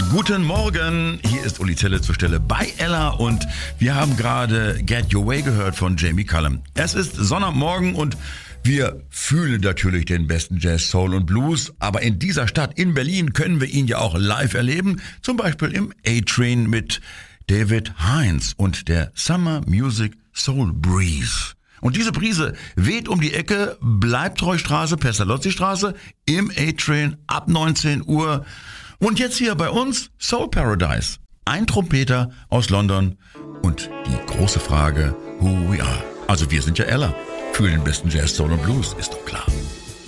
Guten Morgen, hier ist Uli Zelle zur Stelle bei Ella und wir haben gerade Get Your Way gehört von Jamie Cullum. Es ist Sonntagmorgen und wir fühlen natürlich den besten Jazz, Soul und Blues, aber in dieser Stadt, in Berlin, können wir ihn ja auch live erleben, zum Beispiel im A-Train mit David Hines und der Summer Music Soul Breeze. Und diese Brise weht um die Ecke, Bleibtreustraße, Pestalozzi-Straße, im A-Train ab 19 Uhr. Und jetzt hier bei uns Soul Paradise. Ein Trompeter aus London und die große Frage, who we are. Also wir sind ja Ella. Für den besten Jazz, Soul und Blues, ist doch klar.